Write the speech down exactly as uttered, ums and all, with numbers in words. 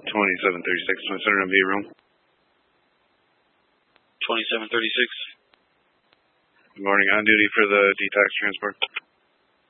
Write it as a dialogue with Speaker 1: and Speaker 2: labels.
Speaker 1: twenty-seven thirty-six, my center of room.
Speaker 2: twenty-seven thirty-six.
Speaker 1: Good morning, on duty for the detox transport.